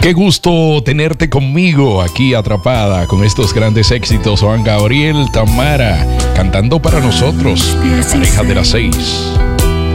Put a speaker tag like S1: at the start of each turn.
S1: Qué gusto tenerte conmigo aquí atrapada con estos grandes éxitos. Juan Gabriel, Tamara, cantando para nosotros, la pareja de las 6.